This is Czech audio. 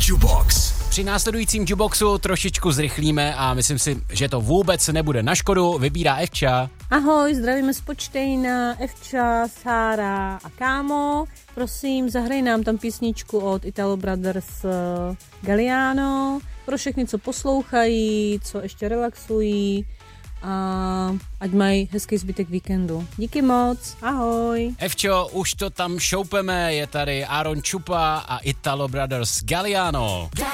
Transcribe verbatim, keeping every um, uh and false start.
Jubox. Při následujícím Juboxu trošičku zrychlíme a myslím si, že to vůbec nebude na škodu. Vybírá Evča. Ahoj, zdravíme z Počtejna, Evča, Sára a kámo. Prosím, zahraj nám tam písničku od Italo Brothers uh, Galliano. Pro všechny, co poslouchají, co ještě relaxují. A ať mají hezký zbytek víkendu. Díky moc, ahoj. Evčo, už to tam šoupeme, je tady Aaron Chupa a Italo Brothers Galliano.